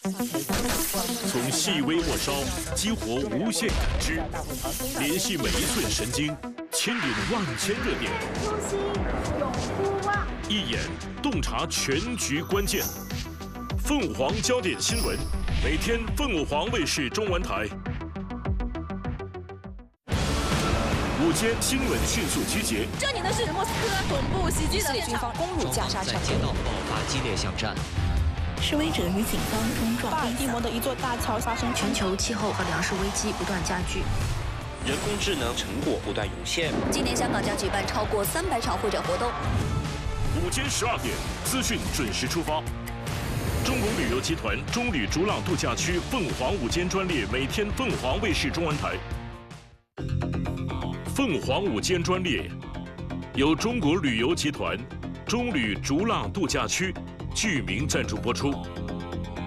从细微末梢激活无限感知，联系每一寸神经，牵引万千热点。 初心永不忘。 一眼洞察全局关键。凤凰焦点新闻，每天凤凰卫视中文台。午间新闻迅速集结。 这里呢是莫斯科恐怖袭击的现场， 攻入加沙场， 在街道爆发激烈巷战。 示威者与警方冲撞。 巴尔的摩的一座大桥发生。 全球气候和粮食危机不断加剧。 人工智能成果不断涌现。 今年香港将举办超过300场会展活动。 午间12点，资讯准时出发。中国旅游集团中旅逐浪度假区凤凰午间专列，每天凤凰卫视中文台。凤凰午间专列由中国旅游集团中旅逐浪度假区剧名赞助播出。